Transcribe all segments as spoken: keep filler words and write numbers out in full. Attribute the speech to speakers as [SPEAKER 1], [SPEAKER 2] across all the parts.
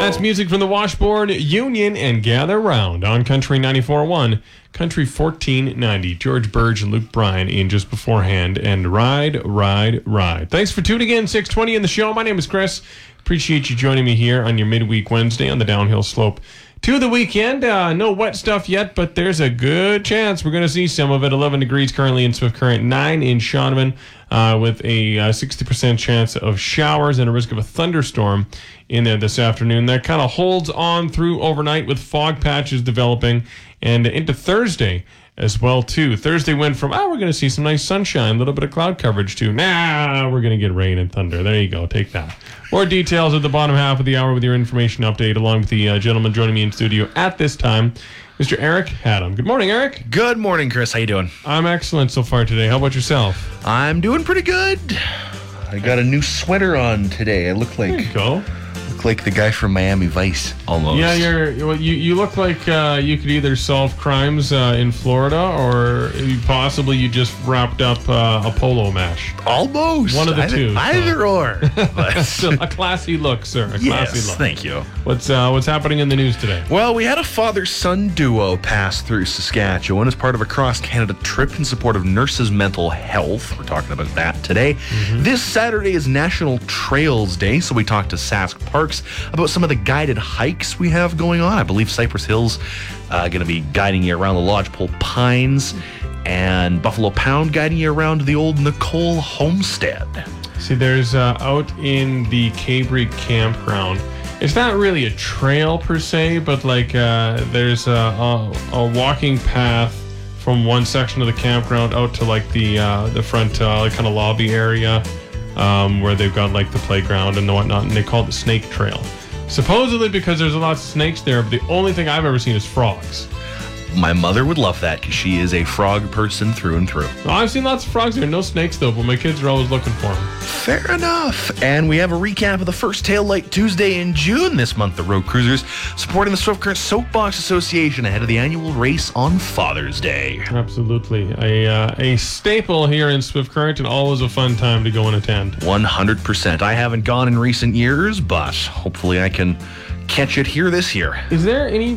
[SPEAKER 1] That's music from the Washboard Union and Gather Round on Country ninety-four point one, Country fourteen ninety. George Burge and Luke Bryan in just beforehand. And Ride, Ride, Ride. Thanks for tuning in. six twenty in the show. My name is Chris. Appreciate you joining me here on your midweek Wednesday on the downhill slope to the weekend. Uh, no wet stuff yet, but there's a good chance we're going to see some of it. eleven degrees currently in Swift Current, nine in Shaunavon, uh, with a uh, sixty percent chance of showers and a risk of a thunderstorm in there this afternoon. That kind of holds on through overnight with fog patches developing and into Thursday as well, too. Thursday went from, oh, we're going to see some nice sunshine, a little bit of cloud coverage, to, nah, we're going to get rain and thunder. There you go. Take that. More details at the bottom half of the hour with your information update, along with the uh, gentleman joining me in studio at this time, Mister Eric Haddam. Good morning, Eric.
[SPEAKER 2] Good morning, Chris. How you doing?
[SPEAKER 1] I'm excellent so far today. How about yourself?
[SPEAKER 2] I'm doing pretty good. I got a new sweater on today. I look like...
[SPEAKER 1] There you go.
[SPEAKER 2] Look like the guy from Miami Vice, almost.
[SPEAKER 1] Yeah, you're. Well, you you look like uh, you could either solve crimes uh, in Florida, or possibly you just wrapped up uh, a polo match.
[SPEAKER 2] Almost.
[SPEAKER 1] One of the
[SPEAKER 2] either,
[SPEAKER 1] two.
[SPEAKER 2] Either
[SPEAKER 1] so.
[SPEAKER 2] or. But
[SPEAKER 1] Still, a classy look, sir. A classy
[SPEAKER 2] yes,
[SPEAKER 1] look.
[SPEAKER 2] Thank you.
[SPEAKER 1] What's uh, what's happening in the news today?
[SPEAKER 2] Well, we had a father-son duo pass through Saskatchewan as part of a cross-Canada trip in support of nurses' mental health. We're talking about that today. Mm-hmm. This Saturday is National Trails Day, so we talked to Sask Parks about some of the guided hikes we have going on. I believe Cypress Hills uh, going to be guiding you around the Lodgepole Pines, and Buffalo Pound guiding you around the old Nicole Homestead.
[SPEAKER 1] See, there's uh, out in the Cabri campground. It's not really a trail per se, but like uh, there's a, a, a walking path from one section of the campground out to like the uh, the front uh, kind of lobby area. Um, where they've got like the playground and whatnot, and they call it the Snake Trail. Supposedly because there's a lot of snakes there, but the only thing I've ever seen is frogs.
[SPEAKER 2] My mother would love that because she is a frog person through and through.
[SPEAKER 1] Well, I've seen lots of frogs there, no snakes though, but my kids are always looking for them.
[SPEAKER 2] Fair enough. And we have a recap of the first Tail Light Tuesday in June this month. The Road Cruisers supporting the Swift Current Soapbox Association ahead of the annual race on Father's Day.
[SPEAKER 1] Absolutely. A, uh, a staple here in Swift Current, and always a fun time to go and attend.
[SPEAKER 2] one hundred percent. I haven't gone in recent years, but hopefully I can catch it here this year.
[SPEAKER 1] Is there any,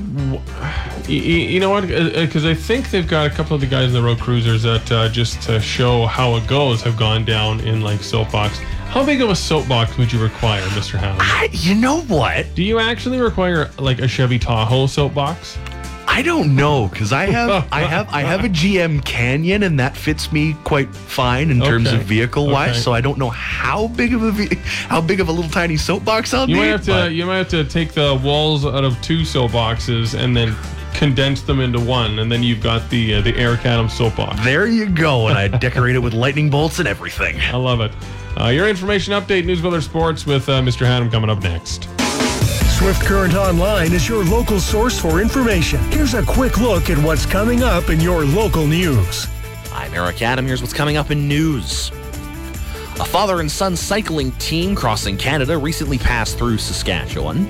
[SPEAKER 1] you, you know what, because I think they've got a couple of the guys in the Road Cruisers that uh, just to show how it goes have gone down in like soapbox. How big of a soapbox would you require, Mister Haddam?
[SPEAKER 2] I, you know what?
[SPEAKER 1] Do you actually require like a Chevy Tahoe soapbox?
[SPEAKER 2] I don't know, because I have I have I have a G M Canyon, and that fits me quite fine in terms
[SPEAKER 1] okay.
[SPEAKER 2] of vehicle wise.
[SPEAKER 1] Okay.
[SPEAKER 2] So I don't know how big of a ve- how big of a little tiny soapbox I'll
[SPEAKER 1] you
[SPEAKER 2] need.
[SPEAKER 1] Might have to,
[SPEAKER 2] but...
[SPEAKER 1] you might have to take the walls out of two soapboxes and then condense them into one, and then you've got the uh, the Eric Haddam soapbox.
[SPEAKER 2] There you go, and I decorate it with lightning bolts and everything.
[SPEAKER 1] I love it. Uh, your information update, News Weather Sports with uh, Mister Haddam coming up next.
[SPEAKER 3] Swift Current Online is your local source for information. Here's a quick look at what's coming up in your local news.
[SPEAKER 2] I'm Eric Haddam. Here's what's coming up in news. A father and son cycling team crossing Canada recently passed through Saskatchewan.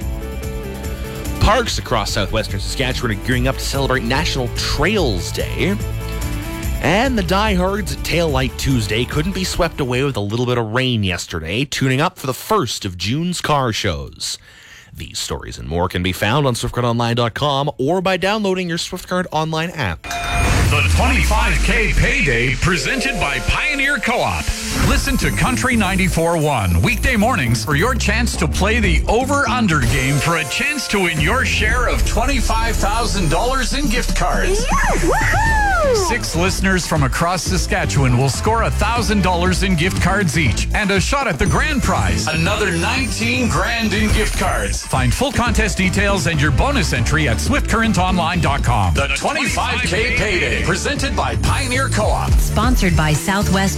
[SPEAKER 2] Parks across southwestern Saskatchewan are gearing up to celebrate National Trails Day. And the diehards at Tail Light Tuesday couldn't be swept away with a little bit of rain yesterday, tuning up for the first of June's car shows. These stories and more can be found on swift current online dot com or by downloading your Swift Current Online app.
[SPEAKER 4] The twenty-five K Payday presented by Pioneer Co-op. Listen to Country ninety-four point one weekday mornings for your chance to play the over-under game for a chance to win your share of twenty-five thousand dollars in gift cards.
[SPEAKER 5] Yeah,
[SPEAKER 4] Six listeners from across Saskatchewan will score one thousand dollars in gift cards each and a shot at the grand prize, another nineteen grand in gift cards. Find full contest details and your bonus entry at swift current online dot com. The twenty-five K Payday presented by Pioneer Co-op.
[SPEAKER 5] Sponsored by Southwest